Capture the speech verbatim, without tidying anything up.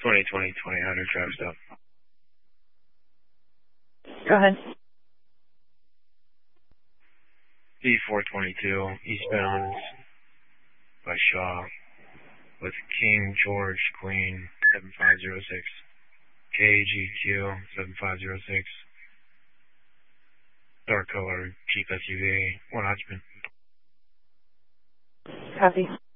twenty twenty twenty one hundred traffic stop. Go ahead. D four twenty-two, eastbound by Shaw, with King, George, Queen, seven five zero six. K G Q, seven five zero six. Dark color, Jeep S U V, one occupant. Copy.